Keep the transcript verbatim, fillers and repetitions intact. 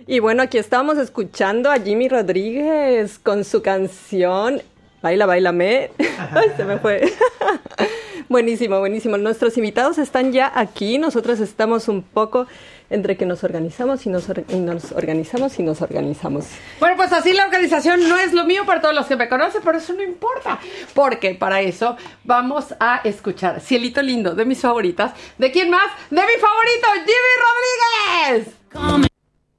Y bueno, aquí estábamos escuchando a Jimmy Rodríguez con su canción Baila, Báilame. Ay, se me fue. Buenísimo, buenísimo. Nuestros invitados están ya aquí. Nosotros estamos un poco entre que nos organizamos y nos, or- y nos organizamos y nos organizamos. Bueno, pues así la organización no es lo mío para todos los que me conocen, pero eso no importa, porque para eso vamos a escuchar Cielito Lindo, de mis favoritas. ¿De quién más? ¡De mi favorito, Jimmy Rodríguez!